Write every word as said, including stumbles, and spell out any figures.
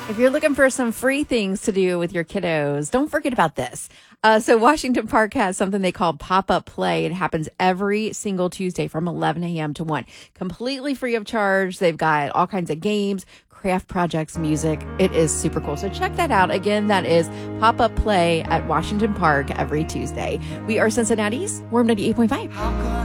If you're looking for some free things to do with your kiddos, don't forget about this. Uh, so Washington Park has something they call pop-up play. It happens every single Tuesday from eleven a.m. to one. Completely free of charge. They've got all kinds of games, craft projects, music. It is super cool. So check that out. Again, that is pop-up play at Washington Park every Tuesday. We are Cincinnati's Warm ninety-eight point five.